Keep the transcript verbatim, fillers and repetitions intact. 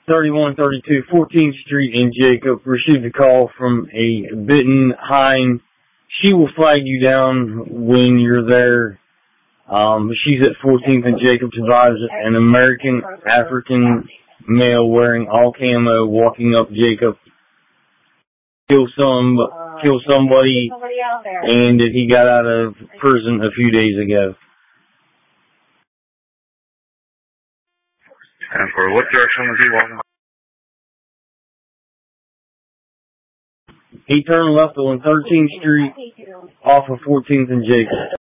thirty-one thirty-two fourteenth Street in Jacob received a call from a bitten hind. She will flag you down when you're there. Um, she's at fourteenth and Jacob. Survives an American African male wearing all camo walking up Jacob. Kill some, kill somebody, and he got out of prison a few days ago. And for what direction was he walking? He turned left on thirteenth Street off of fourteenth and Jacob.